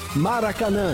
Maracanã.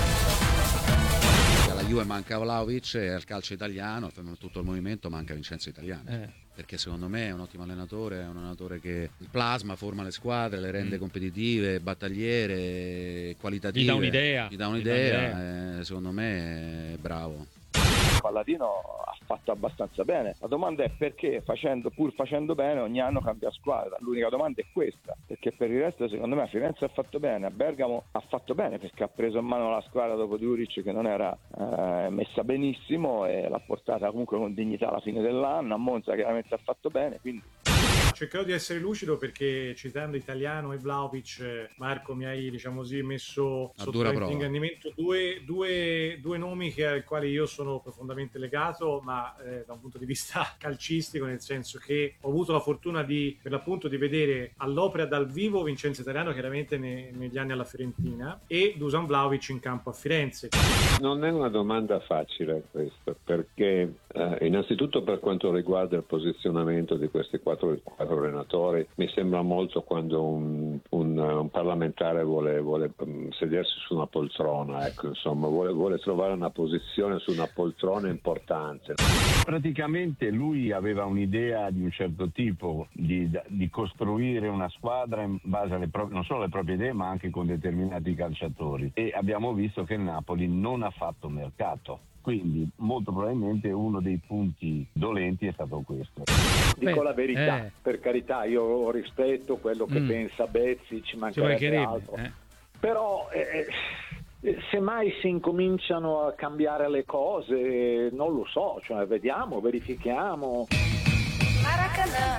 Alla Juve manca Vlahovic e al calcio italiano, tutto il movimento, manca Vincenzo Italiano. Perché secondo me è un ottimo allenatore, è un allenatore che plasma, forma le squadre, le rende competitive, battagliere, qualitative. Gli dà un'idea. Secondo me è bravo. Palladino ha fatto abbastanza bene. La domanda è perché pur facendo bene ogni anno cambia squadra. L'unica domanda è questa, perché per il resto secondo me a Firenze ha fatto bene, a Bergamo ha fatto bene perché ha preso in mano la squadra dopo Djuric che non era messa benissimo e l'ha portata comunque con dignità alla fine dell'anno. A Monza chiaramente ha fatto bene, quindi cercherò di essere lucido perché citando Italiano e Vlahovic, Marco, mi hai messo sotto ingannimento due nomi ai quali io sono profondamente legato, ma da un punto di vista calcistico, nel senso che ho avuto la fortuna per l'appunto di vedere all'opera dal vivo Vincenzo Italiano chiaramente negli anni alla Fiorentina e Dusan Vlahovic in campo a Firenze. Non è una domanda facile questa, perché innanzitutto per quanto riguarda il posizionamento di questi quattro allenatori, mi sembra molto quando un parlamentare vuole sedersi su una poltrona, ecco, insomma, vuole trovare una posizione su una poltrona importante. Praticamente lui aveva un'idea di un certo tipo, di costruire una squadra in base non solo alle proprie idee ma anche con determinati calciatori, e abbiamo visto che il Napoli non ha fatto mercato. Quindi molto probabilmente uno dei punti dolenti è stato questo. Dico la verità, per carità, io rispetto quello che pensa Bezzi, ci mancherebbe altro. Però se mai si incominciano a cambiare le cose, non lo so, cioè vediamo, verifichiamo. Maracanã.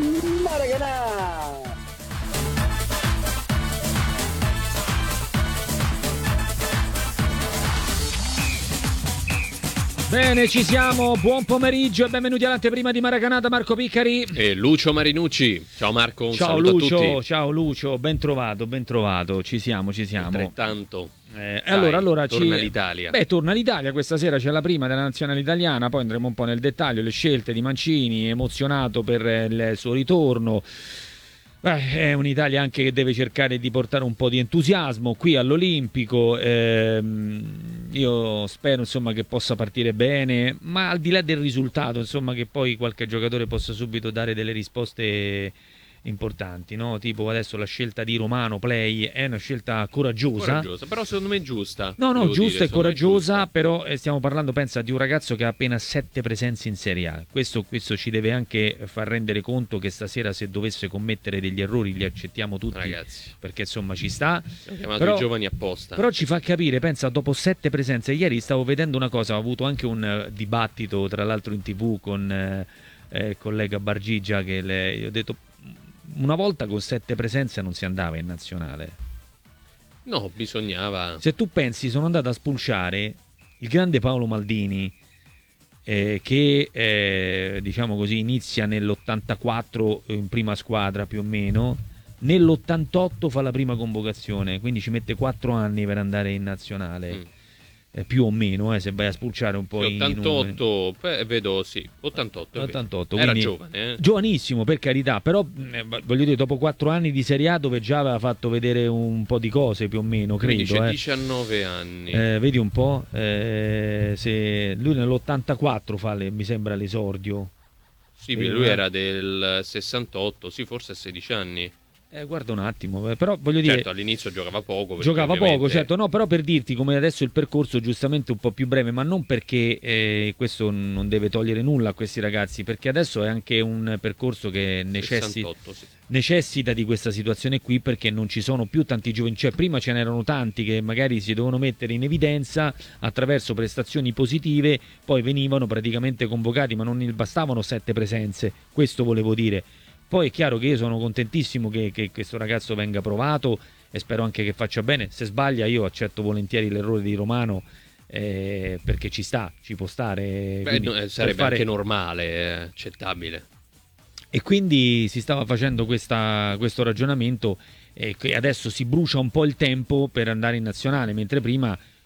Bene, ci siamo, buon pomeriggio e benvenuti all'anteprima di Maracanã da Marco Piccari e Lucio Marinucci. Ciao Marco, un saluto Lucio, a tutti. Ciao Lucio, ben trovato, ci siamo. Altrettanto. Allora torna l'Italia. Torna l'Italia, questa sera c'è la prima della nazionale italiana, poi andremo un po' nel dettaglio, le scelte di Mancini, emozionato per il suo ritorno. È un'Italia anche che deve cercare di portare un po' di entusiasmo qui all'Olimpico. Io spero insomma che possa partire bene, ma al di là del risultato, insomma, che poi qualche giocatore possa subito dare delle risposte importanti, no? Tipo adesso la scelta di Romano Play è una scelta coraggiosa, però secondo me è giusta. Giusta e coraggiosa, però stiamo parlando, pensa, di un ragazzo che ha appena 7 presenze in Serie A. Questo ci deve anche far rendere conto che stasera, se dovesse commettere degli errori, li accettiamo tutti, ragazzi, perché insomma ci sta. Abbiamo chiamato i giovani apposta. Però ci fa capire, pensa, dopo 7 presenze. Ieri stavo vedendo una cosa, ho avuto anche un dibattito tra l'altro in TV con il collega Bargigia, che io ho detto una volta con 7 presenze non si andava in nazionale. No, bisognava. Se tu pensi, sono andato a spulciare il grande Paolo Maldini, che diciamo così inizia nell'84 in prima squadra più o meno, nell'88 fa la prima convocazione, quindi ci mette 4 anni per andare in nazionale. Più o meno, se vai a spulciare un po' 88, vedo sì, 88 era giovane, giovanissimo, per carità, però voglio dire, dopo 4 anni di Serie A dove già aveva fatto vedere un po' di cose più o meno, credo. 19 anni. Vedi un po', se lui nell'84 fa mi sembra l'esordio. Sì, lui era del 68, sì, forse a 16 anni. Guarda un attimo, però voglio dire, certo, all'inizio giocava poco, certo, no, però per dirti come adesso il percorso giustamente un po' più breve, ma non perché questo non deve togliere nulla a questi ragazzi, perché adesso è anche un percorso che necessita di questa situazione qui, perché non ci sono più tanti giovani, cioè prima ce n'erano tanti che magari si dovevano mettere in evidenza attraverso prestazioni positive, poi venivano praticamente convocati, ma non bastavano 7 presenze, questo volevo dire. Poi è chiaro che io sono contentissimo che questo ragazzo venga provato e spero anche che faccia bene. Se sbaglia io accetto volentieri l'errore di Romano, perché ci può stare. Sarebbe anche normale, accettabile. E quindi si stava facendo questo ragionamento, e adesso si brucia un po' il tempo per andare in nazionale, mentre prima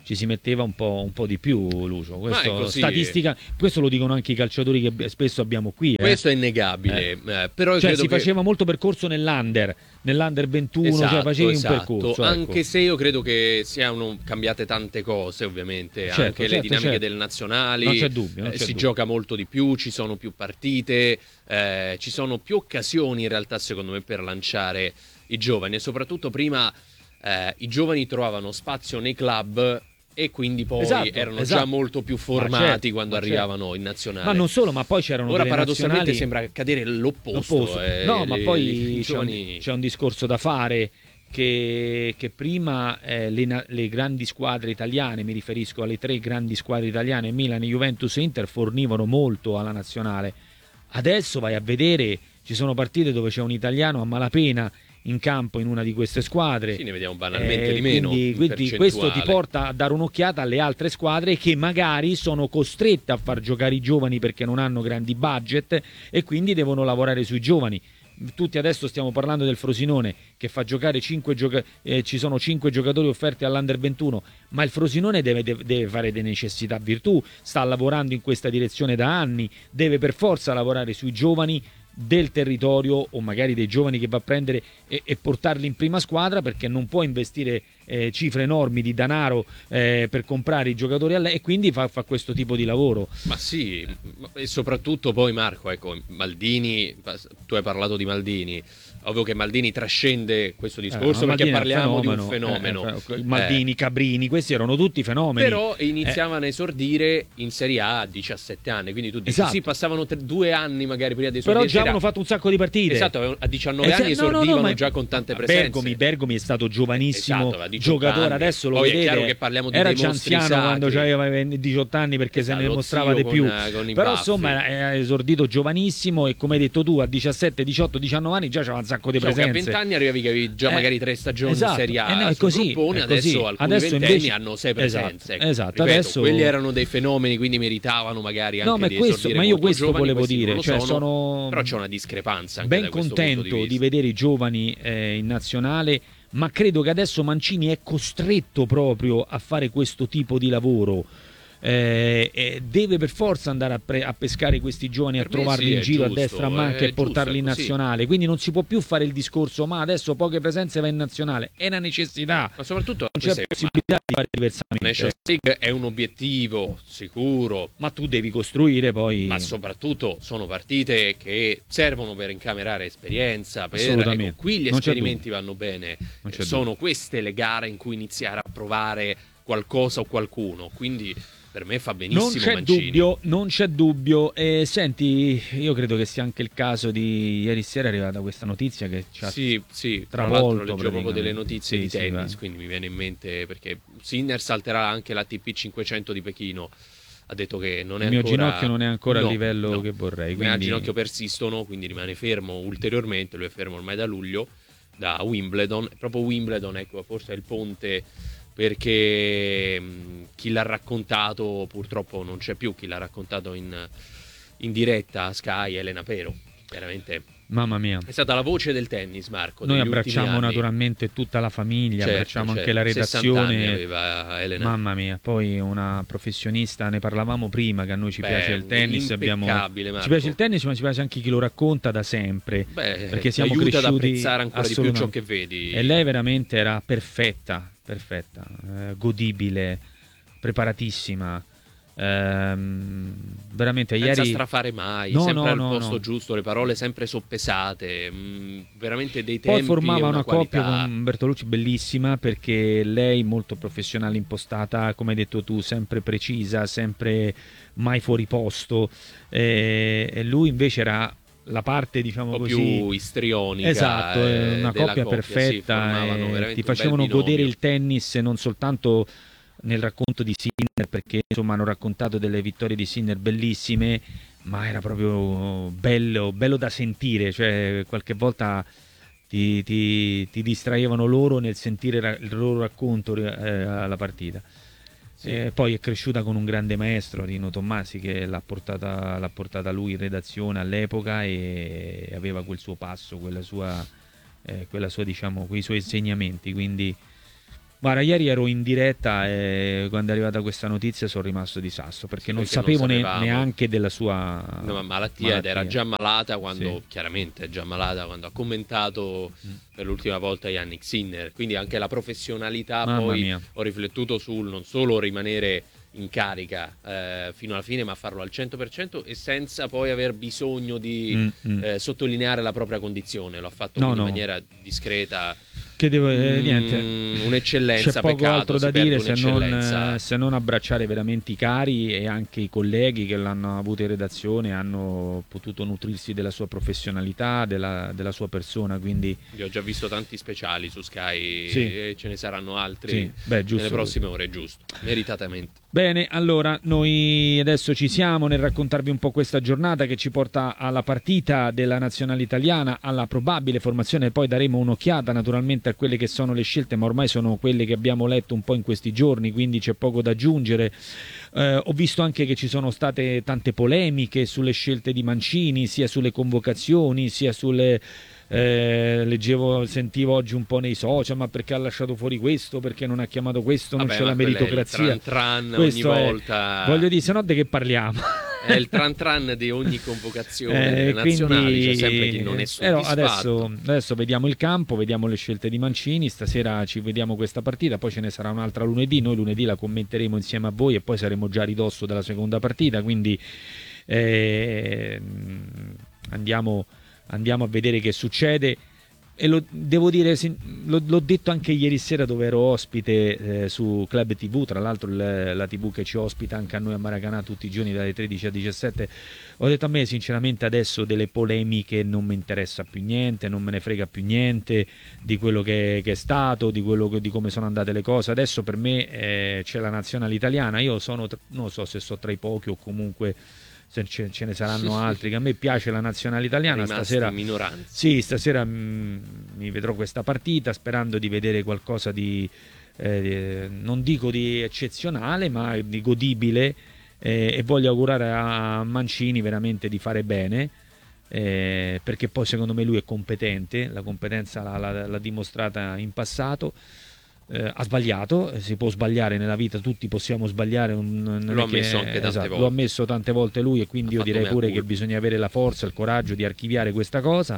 ci si metteva un po' di più, Lucio. Questo, statistica, questo lo dicono anche i calciatori che spesso abbiamo qui. Questo è innegabile. Però cioè, credo si faceva molto percorso nell'under 21, esatto, cioè facevi un percorso. Anche se io credo che siano cambiate tante cose, ovviamente, anche le dinamiche delle nazionali. Non c'è dubbio. Si gioca molto di più, ci sono più partite, ci sono più occasioni in realtà, secondo me, per lanciare i giovani. E soprattutto prima i giovani trovavano spazio nei club e quindi poi erano già molto più formati quando arrivavano in nazionale. Ma non solo, ma poi c'erano ora paradossalmente sembra accadere l'opposto. No, ma poi c'è un discorso da fare che prima le grandi squadre italiane, mi riferisco alle 3 grandi squadre italiane, Milan, Juventus e Inter, fornivano molto alla nazionale. Adesso vai a vedere, ci sono partite dove c'è un italiano a malapena in campo in una di queste squadre. Sì, ne vediamo banalmente di meno. Quindi questo ti porta a dare un'occhiata alle altre squadre che magari sono costrette a far giocare i giovani perché non hanno grandi budget e quindi devono lavorare sui giovani. Tutti adesso stiamo parlando del Frosinone che fa giocare ci sono 5 giocatori offerti all'Under 21, ma il Frosinone deve fare di necessità virtù, sta lavorando in questa direzione da anni, deve per forza lavorare sui giovani del territorio o magari dei giovani che va a prendere e portarli in prima squadra, perché non può investire cifre enormi di denaro per comprare i giocatori e quindi fa questo tipo di lavoro. Ma sì, e soprattutto poi Marco, ecco, Maldini, tu hai parlato di Maldini, ovvio che Maldini trascende questo discorso perché parliamo di un fenomeno. Maldini, Cabrini, questi erano tutti fenomeni. Però iniziavano a esordire in Serie A a 17 anni, quindi tu dici sì, passavano 2 anni magari prima di esordire. Però già avevano fatto un sacco di partite. Esatto, a 19 anni esordivano già con tante presenze. Bergomi è stato giovanissimo giocatore, adesso lo vedete. È chiaro che parliamo di era già anziano quando aveva 18 anni perché se ne mostrava di più. Però insomma è esordito giovanissimo e come hai detto tu a 17, 18, 19 anni già c'aveva un sacco di presenze. A 20 anni arrivavi che avevi già magari 3 stagioni in Serie A. È così, adesso alcuni ventenni hanno 6 presenze. Esatto, Ripeto, adesso quelli erano dei fenomeni, quindi meritavano magari anche di esordire. Ma io questo giovani, volevo dire, cioè sono però c'è una discrepanza anche ben da questo contento punto di vedere i giovani in nazionale, ma credo che adesso Mancini è costretto proprio a fare questo tipo di lavoro. Deve per forza andare a pescare questi giovani, a trovarli in giro giusto, a destra a manca e portarli in nazionale. Quindi non si può più fare il discorso ma adesso poche presenze va in nazionale, è una necessità, ma soprattutto non c'è possibilità di fare diversamente. Nations League è un obiettivo sicuro, ma tu devi costruire poi, ma soprattutto sono partite che servono per incamerare esperienza, ecco, qui gli esperimenti vanno bene, sono queste le gare in cui iniziare a provare qualcosa o qualcuno, quindi per me fa benissimo Mancini. Non c'è dubbio. Senti, io credo che sia anche il caso di ieri sera è arrivata questa notizia che ci ha travolto. Tra l'altro leggevo proprio delle notizie di tennis, quindi mi viene in mente perché Sinner salterà anche l'ATP 500 di Pechino. Ha detto che non è il mio ancora... ginocchio non è ancora al livello che vorrei. Quindi... Il ginocchio persistono, quindi rimane fermo ulteriormente. Lui è fermo ormai da luglio, da Wimbledon. Proprio Wimbledon, ecco, forse è il ponte, perché chi l'ha raccontato purtroppo non c'è più, chi l'ha raccontato in diretta a Sky, Elena Pero, veramente mamma mia, è stata la voce del tennis, Marco. Noi abbracciamo naturalmente tutta la famiglia, abbracciamo anche la redazione. Aveva Elena. Mamma mia, poi una professionista, ne parlavamo prima che a noi ci piace il tennis, ci piace il tennis, ma ci piace anche chi lo racconta da sempre, perché siamo aiuta cresciuti ad apprezzare ancora di più ciò che vedi. E lei veramente era perfetta, godibile, preparatissima, veramente senza ieri strafare mai, sempre al posto giusto, le parole sempre soppesate, veramente dei tempi. Poi formava una qualità. coppia con Bertolucci bellissima, perché lei molto professionale, impostata, come hai detto tu, sempre precisa, sempre mai fuori posto, e lui invece era la parte, diciamo così, più istrionica, esatto, una coppia perfetta, ti facevano godere il tennis non soltanto nel racconto di Sinner, perché insomma hanno raccontato delle vittorie di Sinner bellissime, ma era proprio bello da sentire, cioè qualche volta ti distraevano loro nel sentire il loro racconto alla partita. Poi è cresciuta con un grande maestro, Rino Tommasi, che l'ha portata lui in redazione all'epoca e aveva quel suo passo, quella sua diciamo, quei suoi insegnamenti, quindi Guarda, ieri ero in diretta e quando è arrivata questa notizia sono rimasto di sasso perché non sapevo neanche della sua malattia ed era già malata quando, chiaramente è già malata quando ha commentato per l'ultima volta Yannick Sinner, quindi anche la professionalità. Poi ho riflettuto sul non solo rimanere in carica fino alla fine, ma farlo al 100% e senza poi aver bisogno di sottolineare la propria condizione. L'ho fatto in maniera discreta. Che niente, un'eccellenza. C'è poco altro da dire se non abbracciare veramente i cari e anche i colleghi che l'hanno avuto in redazione, hanno potuto nutrirsi della sua professionalità, della sua persona. Quindi io ho già visto tanti speciali su Sky e ce ne saranno altri nelle prossime ore, giusto, meritatamente. Bene, allora noi adesso ci siamo nel raccontarvi un po' questa giornata che ci porta alla partita della nazionale italiana, alla probabile formazione, poi daremo un'occhiata naturalmente a quelle che sono le scelte, ma ormai sono quelle che abbiamo letto un po' in questi giorni, quindi c'è poco da aggiungere. Ho visto anche che ci sono state tante polemiche sulle scelte di Mancini, sia sulle convocazioni, sia sulle... sentivo oggi un po' nei social, ma perché ha lasciato fuori questo, perché non ha chiamato questo, non c'è la meritocrazia. Ogni volta. Voglio dire, se no di che parliamo? È il tran di ogni convocazione nazionale, c'è sempre chi non è soddisfatto. Adesso vediamo il campo, vediamo le scelte di Mancini, stasera ci vediamo questa partita, poi ce ne sarà un'altra lunedì, noi lunedì la commenteremo insieme a voi e poi saremo già a ridosso della seconda partita, quindi andiamo a vedere che succede. E lo devo dire, l'ho detto anche ieri sera dove ero ospite su Club TV, tra l'altro la TV che ci ospita anche a noi a Maracanã tutti i giorni dalle 13 a 17. Ho detto, a me sinceramente adesso delle polemiche non mi interessa più niente, non me ne frega più niente di quello che è stato, di come sono andate le cose. Adesso per me c'è la nazionale italiana, io non so se so tra i pochi o comunque ce ne saranno altri, che a me piace la nazionale italiana. Stasera mi vedrò questa partita sperando di vedere qualcosa di non dico di eccezionale, ma di godibile, e voglio augurare a Mancini veramente di fare bene, perché poi secondo me lui è competente, la competenza l'ha dimostrata in passato. Ha sbagliato, si può sbagliare nella vita, tutti possiamo sbagliare, l'ho ammesso anche tante volte. L'ho ammesso tante volte lui, e quindi io direi pure che bisogna avere la forza, il coraggio di archiviare questa cosa,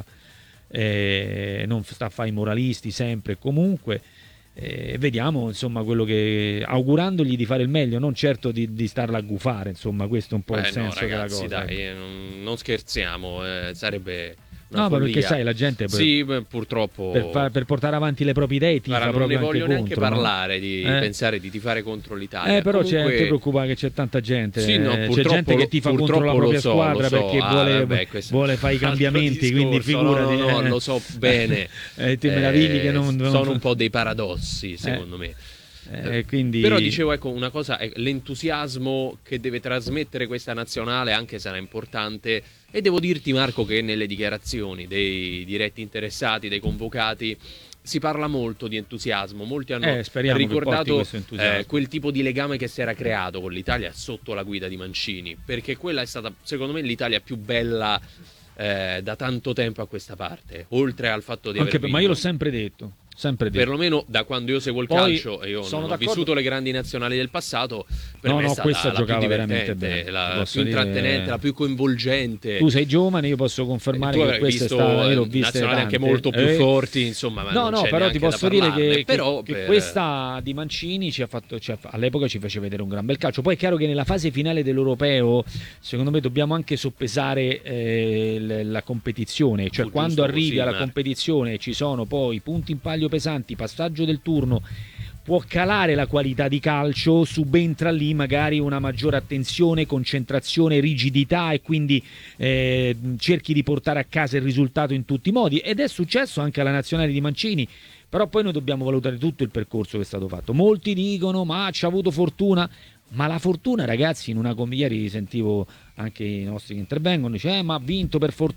non sta a fare i moralisti sempre e comunque, vediamo insomma quello che, augurandogli di fare il meglio, non certo di starla a gufare, insomma questo è un po' il senso ragazzi, della cosa. Dai, non scherziamo, sarebbe no, ma perché sai, la gente purtroppo per portare avanti le proprie idee non ne voglio neanche parlare di pensare di tifare contro l'Italia. Però comunque... c'è anche preoccupare che c'è tanta gente, c'è gente che tifa contro la propria squadra perché vuole fare i cambiamenti, quindi figurati. No, lo so bene. Ti meravigli che sono un po' dei paradossi, secondo me. Quindi... Però dicevo, ecco, una cosa è l'entusiasmo che deve trasmettere questa nazionale, anche sarà importante, e devo dirti, Marco, che nelle dichiarazioni dei diretti interessati, dei convocati, si parla molto di entusiasmo. Molti hanno ricordato quel tipo di legame che si era creato con l'Italia sotto la guida di Mancini, perché quella è stata, secondo me, l'Italia più bella da tanto tempo a questa parte, oltre al fatto di aver vinto. Ma io l'ho sempre detto. Perlomeno da quando io seguo il calcio, e io non ho vissuto le grandi nazionali del passato, per me è stata la più divertente, la più intrattenente, la più coinvolgente. Tu sei giovane, io posso confermare che questa è stata, io l'ho vista nazionali anche molto più forti, insomma, ma non c'è però ti posso dire che per... questa di Mancini all'epoca ci fece vedere un gran bel calcio. Poi è chiaro che nella fase finale dell'Europeo, secondo me, dobbiamo anche soppesare la competizione, cioè quando arrivi alla competizione ci sono poi punti in palio pesanti, passaggio del turno, può calare la qualità di calcio, subentra lì magari una maggiore attenzione, concentrazione, rigidità, e quindi cerchi di portare a casa il risultato in tutti i modi, ed è successo anche alla nazionale di Mancini. Però poi noi dobbiamo valutare tutto il percorso che è stato fatto. Molti dicono ma ci ha avuto fortuna, ma la fortuna, ragazzi, ieri sentivo anche i nostri che intervengono, dice ma ha vinto per fortuna.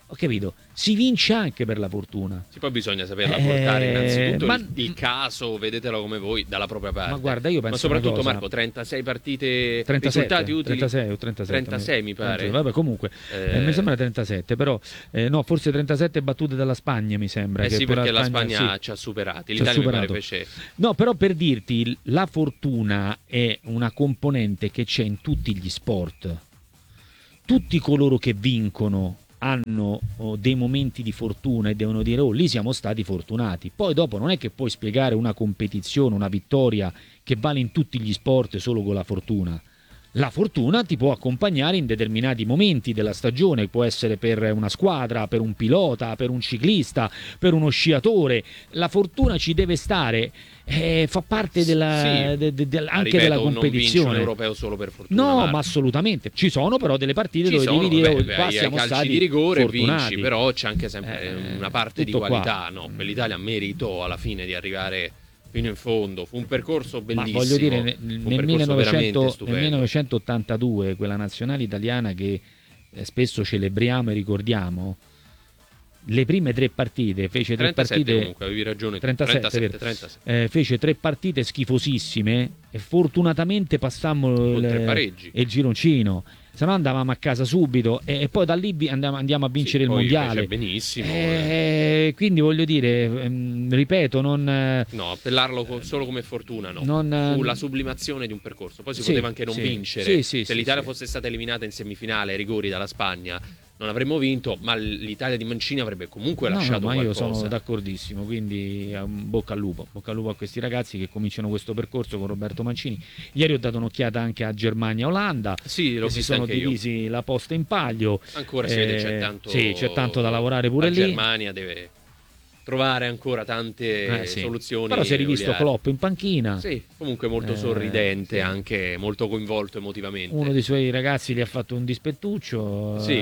Ho capito, si vince anche per la fortuna. Sì, poi bisogna saperla portare innanzitutto il caso, vedetelo come voi, dalla propria parte. Ma guarda, io penso, ma soprattutto cosa, Marco, 36 partite, 37, risultati utili. 36 o 37. 36 mi pare. Vabbè, comunque, mi sembra 37, però no, forse 37 battute dalla Spagna, mi sembra. Sì, perché la Spagna ci ha superati, l'Italia mi pare fece. No, però per dirti, la fortuna è una componente che c'è in tutti gli sport. Tutti coloro che vincono hanno dei momenti di fortuna e devono dire lì siamo stati fortunati. Poi dopo non è che puoi spiegare una competizione, una vittoria che vale in tutti gli sport solo con la fortuna. La fortuna ti può accompagnare in determinati momenti della stagione, può essere per una squadra, per un pilota, per un ciclista, per uno sciatore. La fortuna ci deve stare, fa parte della, anche della competizione. Non un europeo solo per fortuna. No, ma assolutamente. Ci sono però delle partite dove devi dire qua siamo calci stati di rigore fortunati. Vinci, però c'è anche sempre una parte di qualità. No? L'Italia meritò alla fine di arrivare fino in fondo, fu un percorso bellissimo. Ma voglio dire, nel 1982 quella nazionale italiana che spesso celebriamo e ricordiamo, le prime 3 partite fece 3 partite, comunque avevi ragione, 37. Fece 3 partite schifosissime e fortunatamente passammo il gironcino, se no andavamo a casa subito e poi da lì andiamo a vincere il mondiale. Benissimo. Quindi voglio dire, ripeto, non no, appellarlo solo come fortuna, no. Fu la sublimazione di un percorso. Poi si poteva anche non vincere. Se l'Italia fosse stata eliminata in semifinale ai rigori dalla Spagna, non avremmo vinto, ma l'Italia di Mancini avrebbe comunque lasciato qualcosa. Io sono d'accordissimo, quindi bocca al lupo a questi ragazzi che cominciano questo percorso con Roberto Mancini. Ieri ho dato un'occhiata anche a Germania e Olanda, che si sono divisi la posta in palio. Ancora si vede c'è tanto da lavorare pure lì. La Germania deve trovare ancora tante soluzioni. Però si è rivisto Klopp in panchina. Sì, comunque molto sorridente, anche molto coinvolto emotivamente. Uno dei suoi ragazzi gli ha fatto un dispettuccio. Sì.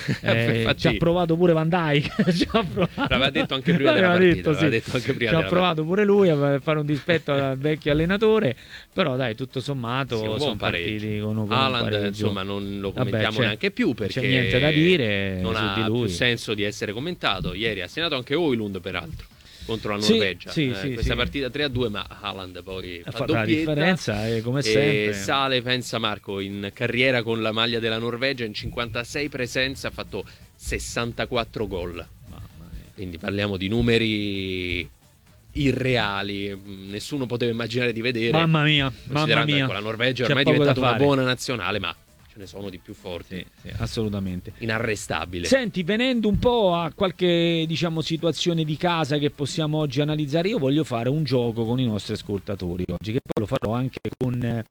Ci ha provato pure Van Dijk. L'aveva detto anche prima della partita. Ci ha provato pure lui a fare un dispetto al vecchio allenatore. Però dai, tutto sommato sono partiti con un Haaland, insomma, non lo commentiamo neanche più perché c'è niente da dire. Non su ha di lui. più senso di essere commentato. Ieri ha segnato anche Højlund, peraltro, contro la Norvegia. Questa partita 3-2, ma Haaland poi fa la differenza, come sempre. Sale, pensa Marco, in carriera con la maglia della Norvegia, in 56 presenze ha fatto 64 gol. Quindi parliamo di numeri irreali, nessuno poteva immaginare di vedere. Mamma mia. Ecco, la Norvegia ormai è diventata una buona nazionale, ma ce ne sono di più forti. Sì, assolutamente. Inarrestabile. Senti, venendo un po' a qualche, situazione di casa che possiamo oggi analizzare, io voglio fare un gioco con i nostri ascoltatori oggi, che poi lo farò anche con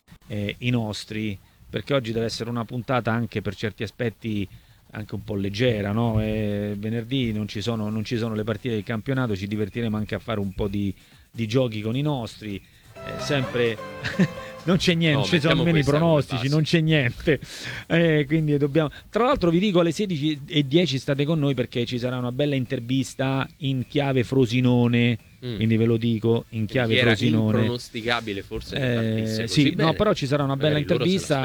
i nostri, perché oggi deve essere una puntata anche per certi aspetti anche un po' leggera, no? Venerdì non ci sono le partite del campionato, ci divertiremo anche a fare un po' di giochi con i nostri, sempre non c'è niente, ci sono almeno i pronostici, non c'è niente, quindi dobbiamo. Tra l'altro vi dico, alle 16:10 state con noi perché ci sarà una bella intervista in chiave Frosinone, quindi ve lo dico, in chiave Frosinone. Impronosticabile forse. Però ci sarà una bella intervista,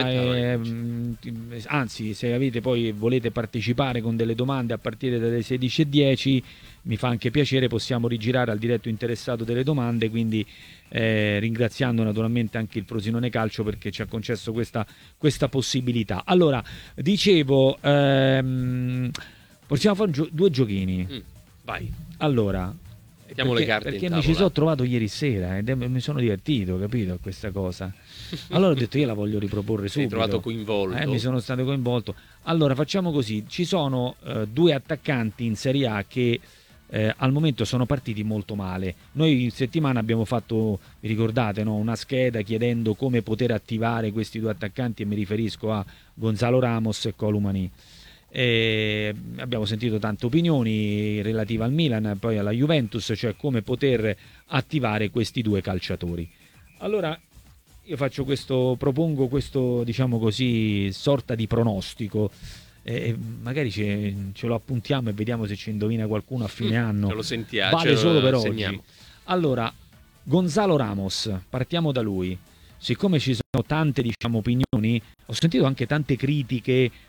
anzi, se avete poi volete partecipare con delle domande a partire dalle 16:10 mi fa anche piacere, possiamo rigirare al diretto interessato delle domande, quindi ringraziando naturalmente anche il Frosinone Calcio perché ci ha concesso questa possibilità. Allora, dicevo, possiamo fare 2 giochini. Vai. Allora, perché mi ci sono trovato ieri sera e mi sono divertito, capito, a questa cosa. Allora ho detto io la voglio riproporre subito. Sei trovato coinvolto? Mi sono stato coinvolto. Allora facciamo così, ci sono 2 attaccanti in Serie A che al momento sono partiti molto male. Noi in settimana abbiamo fatto, vi ricordate, no? Una scheda chiedendo come poter attivare questi 2 attaccanti, e mi riferisco a Gonzalo Ramos e Columani. Abbiamo sentito tante opinioni relative al Milan, poi alla Juventus, cioè come poter attivare questi 2 calciatori. Allora io propongo questo, diciamo così, sorta di pronostico. Magari ce lo appuntiamo e vediamo se ci indovina qualcuno a fine anno. Ce lo sentiamo, vale solo per segniamo. oggi. Allora, Gonzalo Ramos, partiamo da lui. Siccome ci sono tante, opinioni, ho sentito anche tante critiche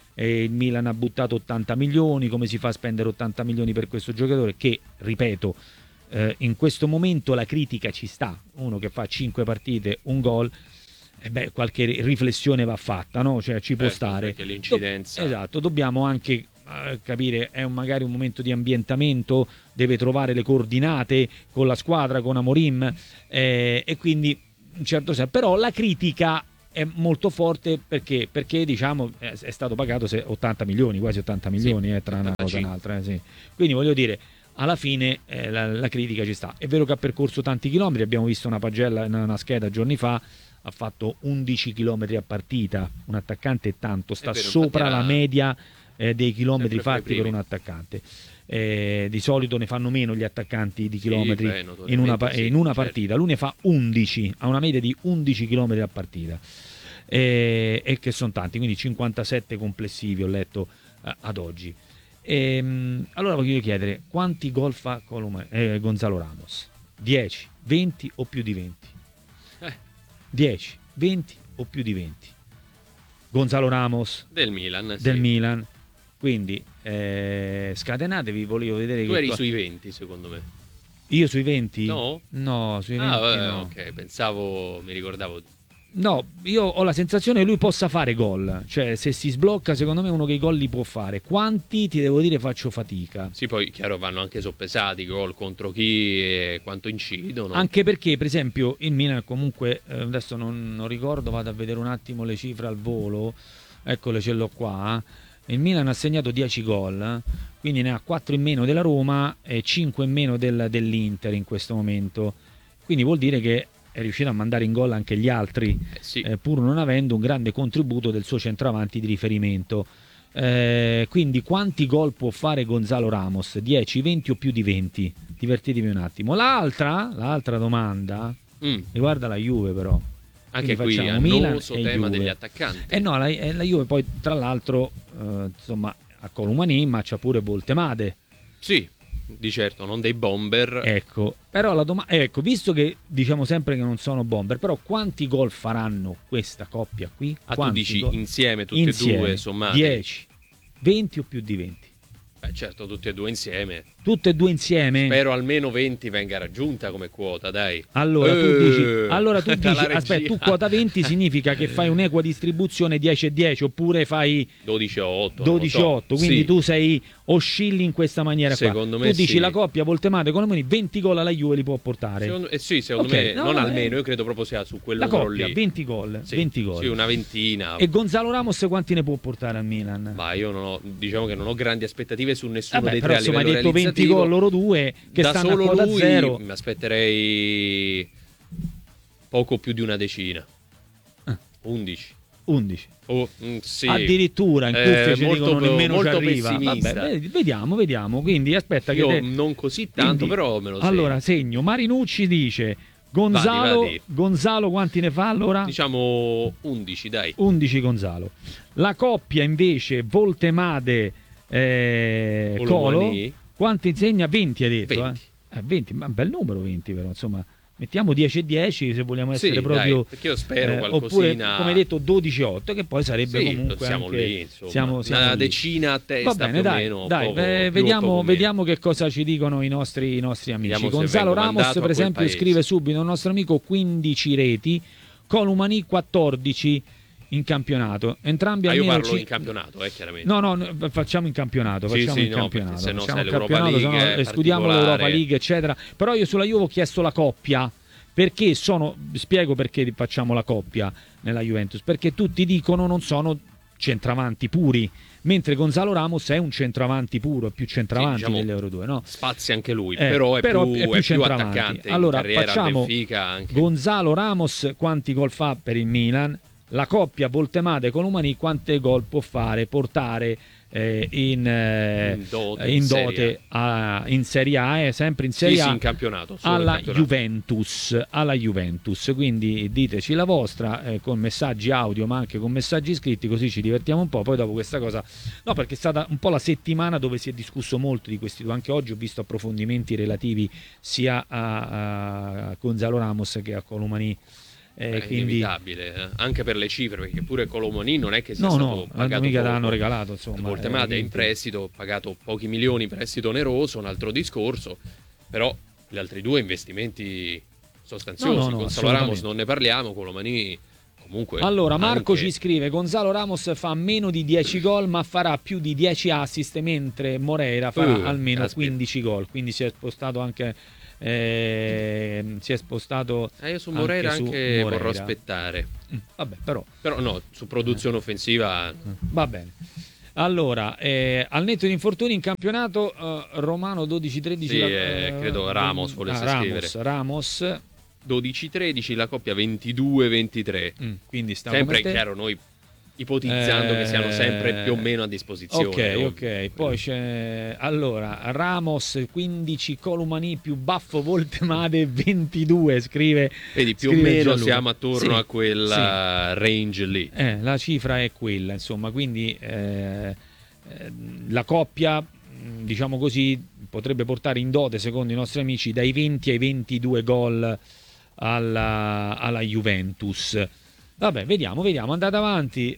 il Milan ha buttato 80 milioni, come si fa a spendere 80 milioni per questo giocatore che, ripeto, in questo momento la critica ci sta, uno che fa 5 partite, un gol, qualche riflessione va fatta, no? Cioè ci può stare. Perché l'incidenza... Esatto, dobbiamo anche capire, è magari un momento di ambientamento, deve trovare le coordinate con la squadra, con Amorim, e quindi in certo senso, però la critica è molto forte perché diciamo è stato pagato 80 milioni, quasi 80 milioni, tra una cosa e un'altra, sì. Quindi voglio dire, alla fine la critica ci sta. È vero che ha percorso tanti chilometri, abbiamo visto una pagella, una scheda giorni fa, ha fatto 11 chilometri a partita, un attaccante è tanto, sta sopra la media dei chilometri fatti per un attaccante. Di solito ne fanno meno gli attaccanti di chilometri in una partita. Lui ne fa 11, ha una media di 11 chilometri a partita, e che sono tanti, quindi 57 complessivi ho letto ad oggi. Allora voglio chiedere, quanti gol fa Gonzalo Ramos? 10, 20 o più di 20? 10, 20 o più di 20? Gonzalo Ramos del Milan, Milan. Quindi scatenatevi, volevo vedere. Tu eri sui 20, secondo me. Io sui 20? No, sui 20 no. Ok, pensavo, mi ricordavo. No, io ho la sensazione che lui possa fare gol, cioè se si sblocca secondo me uno che i gol li può fare. Quanti, ti devo dire, faccio fatica. Sì, poi chiaro vanno anche soppesati, gol contro chi e quanto incidono. Anche perché per esempio il Milan comunque, adesso non ricordo, vado a vedere un attimo le cifre al volo, eccole, ce l'ho qua. Il Milan ha segnato 10 gol, quindi ne ha 4 in meno della Roma e 5 in meno dell'Inter in questo momento, quindi vuol dire che è riuscito a mandare in gol anche gli altri, pur non avendo un grande contributo del suo centravanti di riferimento. Quindi quanti gol può fare Gonzalo Ramos? 10, 20 o più di 20? Divertitevi un attimo. L'altra domanda riguarda la Juve, però. Anche qui annoso tema degli attaccanti. La Juve poi tra l'altro insomma a Colomani ma c'ha pure Voltemade. Sì, di certo, non dei bomber. Ecco, però la domanda, visto che diciamo sempre che non sono bomber, però quanti gol faranno questa coppia qui? Tu dici insieme, tutti e due sommati? 10, 20 o più di 20? Certo, tutti e due insieme. Tutte e due insieme? Spero almeno 20 venga raggiunta come quota, dai. Allora tu dici aspetta, tu quota 20 significa che fai un'equa distribuzione 10 e 10, oppure fai 12-8. 12-8, quindi tu oscilli in questa maniera. Secondo qua. me tu dici la coppia Voltemade con 20 gol alla Juve li può portare. Secondo me, non almeno, io credo proprio sia su quello la coppia, lì. 20 gol. Sì, 20 gol. Sì, una ventina. E Gonzalo Ramos quanti ne può portare al Milan? Ma io non ho grandi aspettative su nessuno dei tre. Però insomma hai detto 20 gol loro due che da stanno solo a quota lui 0. mi aspetterei poco più di una decina. 11. Sì. Addirittura in cuffia ci dicono nemmeno ci arriva. Vabbè, vediamo. Quindi aspetta io che non così tanto, però me lo allora segno. Marinucci dice Gonzalo quanti ne fa allora? Diciamo 11, dai. 11 Gonzalo. La coppia invece Voltemade Colo quanto insegna? 20 hai detto? 20. 20, ma un bel numero 20 però, insomma. Mettiamo 10 e 10 se vogliamo essere proprio, dai, perché io spero qualcosina, oppure come hai detto 12-8, che poi sarebbe comunque siamo anche, lì, insomma. siamo una lì. decina a testa. Va bene, più dai, o meno, vediamo che cosa ci dicono i nostri amici. Vediamo Gonzalo Ramos per esempio scrive subito, il nostro amico 15 reti, Colomani 14 in campionato, entrambi io parlo in campionato, chiaramente. No, facciamo in campionato, campionato. Se no facciamo sai l'Europa League, escludiamo l'Europa League, eccetera. Però io sulla Juve ho chiesto la coppia, perché spiego perché facciamo la coppia nella Juventus, perché tutti dicono non sono centravanti puri, mentre Gonzalo Ramos è un centravanti puro, è più centravanti dell'Euro 2, no? Spazia anche lui, però è più attaccante. Allora in facciamo Benfica anche. Gonzalo Ramos quanti gol fa per il Milan, la coppia Voltemade Colomani quante gol può portare in dote in Serie A, sempre in Serie A, in campionato, alla in campionato. Juventus. Quindi diteci la vostra con messaggi audio ma anche con messaggi scritti, così ci divertiamo un po'. Poi dopo questa cosa, no, perché è stata un po' la settimana due si è discusso molto di questi due, anche oggi ho visto approfondimenti relativi sia a Gonzalo Ramos che a Colomani Quindi... inevitabile, anche per le cifre, perché pure Colomoni non è che sia stato pagato mica l'hanno regalato, insomma. Voltemade è in prestito, pagato pochi milioni, prestito oneroso, un altro discorso, però gli altri due investimenti sostanziosi. Gonzalo Ramos non ne parliamo, Colomani comunque. Allora Marco ci scrive: Gonzalo Ramos fa meno di 10 gol ma farà più di 10 assist, mentre Moreira farà almeno 15 gol, quindi si è spostato anche io su Moreira anche vorrò aspettare. Vabbè, però no, su produzione offensiva va bene. Allora, al netto di infortuni in campionato, Romano 12-13. Sì, credo Ramos volesse scrivere. Ramos 12-13, la coppia 22-23. Quindi sempre chiaro, noi ipotizzando che siano sempre più o meno a disposizione. Ok. Poi c'è Ramos 15, Colomani più Baffo Voltemade 22, scrive. Vedi, più o meno Gianluca. Siamo attorno a quella range lì. La cifra è quella, insomma, quindi la coppia, diciamo così, potrebbe portare in dote, secondo i nostri amici, dai 20 ai 22 gol alla Juventus. Vabbè, vediamo, andate avanti.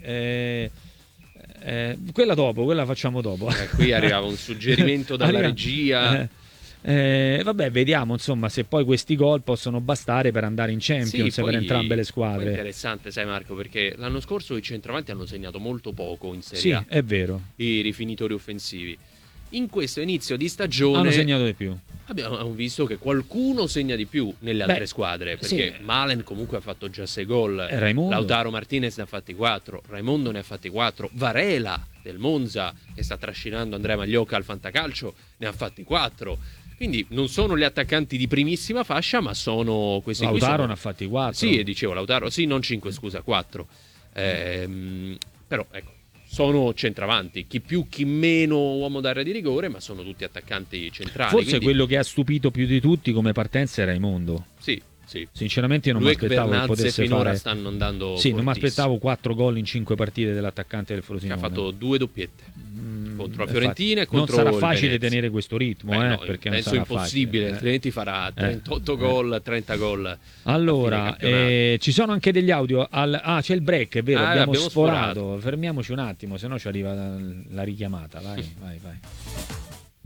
Quella facciamo dopo. Qui arrivava un suggerimento dalla regia. Vabbè, vediamo insomma se poi questi gol possono bastare per andare in Champions, per entrambe le squadre. È interessante, sai Marco, perché l'anno scorso i centravanti hanno segnato molto poco in Serie A. Sì, è vero. I rifinitori offensivi. In questo inizio di stagione hanno segnato di più. Abbiamo visto che qualcuno segna di più nelle altre squadre, perché Malen comunque ha fatto già 6 gol, Lautaro Martinez ne ha fatti 4, Raimondo ne ha fatti 4, Varela del Monza, che sta trascinando Andrea Magliocca al Fantacalcio, ne ha fatti 4. Quindi non sono gli attaccanti di primissima fascia, ma sono questi. Lautaro ne ha fatti 4. Sì, dicevo Lautaro, non 5, scusa, 4. Però ecco, sono centravanti, chi più chi meno uomo d'area di rigore, ma sono tutti attaccanti centrali. Forse quindi... quello che ha stupito più di tutti come partenza è Raimondo. Sì. Sinceramente io non mi aspettavo che potesse finora stanno andando non mi aspettavo 4 gol in 5 partite dell'attaccante del Frosinone. Che ha fatto 2 doppiette contro la Fiorentina e contro non sarà facile tenere questo ritmo, perché penso impossibile, altrimenti farà 38 gol, 30 gol. Allora, ci sono anche degli audio c'è il break, è vero, abbiamo sforato. Fermiamoci un attimo, se no ci arriva la richiamata. Vai.